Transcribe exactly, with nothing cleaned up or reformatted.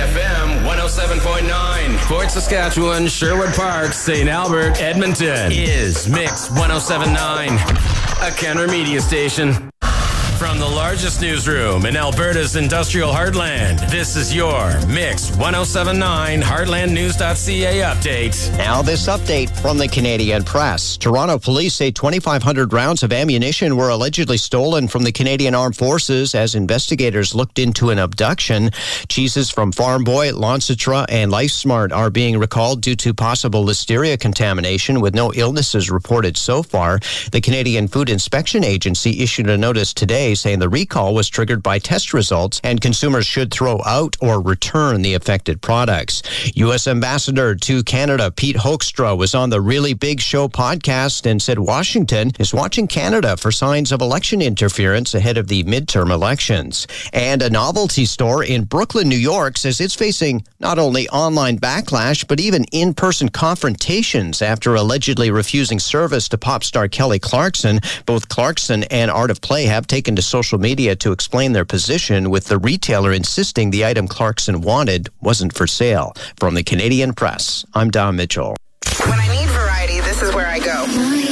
F M one oh seven point nine. Fort Saskatchewan, Sherwood Park, Saint Albert, Edmonton is Mix one oh seven point nine, a Kenner media station. From the largest newsroom in Alberta's industrial heartland, this is your Mix one oh seven point nine Heartland News dot C A update. Now this update from the Canadian Press. Toronto police say twenty-five hundred rounds of ammunition were allegedly stolen from the Canadian Armed Forces as investigators looked into an abduction. Cheeses from Farm Boy, Lancitra, and LifeSmart are being recalled due to possible listeria contamination, with no illnesses reported so far. The Canadian Food Inspection Agency issued a notice today saying the recall was triggered by test results and consumers should throw out or return the affected products. U S Ambassador to Canada Pete Hoekstra was on the Really Big Show podcast and said Washington is watching Canada for signs of election interference ahead of the midterm elections. And a novelty store in Brooklyn, New York says it's facing not only online backlash but even in-person confrontations after allegedly refusing service to pop star Kelly Clarkson. Both Clarkson and Art of Play have taken to social media to explain their position, with the retailer insisting the item Clarkson wanted wasn't for sale. From the Canadian Press, I'm Don Mitchell. When I need variety, this is where I go.